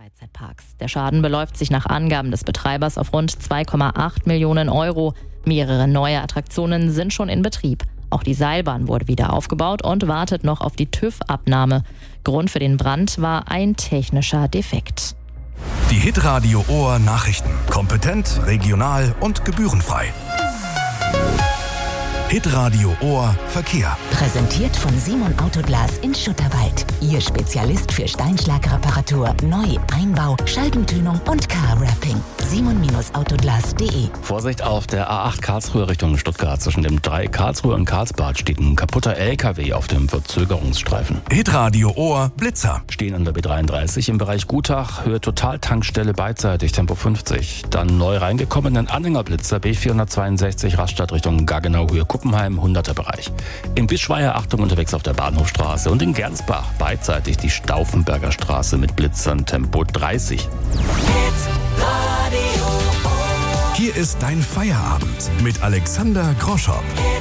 Freizeitparks. Der Schaden beläuft sich nach Angaben des Betreibers auf rund 2,8 Millionen Euro. Mehrere neue Attraktionen sind schon in Betrieb. Auch die Seilbahn wurde wieder aufgebaut und wartet noch auf die TÜV-Abnahme. Grund für den Brand war ein technischer Defekt. Die Hitradio Ohr Nachrichten. Kompetent, regional und gebührenfrei. Hitradio Ohr Verkehr. Präsentiert von Simon Autoglas in Schutterwald. Ihr Spezialist für Steinschlagreparatur, Neu-, Einbau, Scheibentönung und Car-Wrapping. simon-autoglas.de. Vorsicht, auf der A8 Karlsruhe Richtung Stuttgart. Zwischen dem 3 Karlsruhe und Karlsbad steht ein kaputter LKW auf dem Verzögerungsstreifen. Hitradio Ohr Blitzer. Stehen an der B33 im Bereich Gutach, Höhe Totaltankstelle beidseitig, Tempo 50. Dann neu reingekommenen Anhängerblitzer B462 Rastatt Richtung Gaggenau, Höhe Kuppenheim, 100er Bereich. In Bischweier Achtung unterwegs auf der Bahnhofstraße und in Gernsbach beidseitig die Stauffenberger Straße mit Blitzern, Tempo 30. Hier ist dein Feierabend mit Alexander Groschow.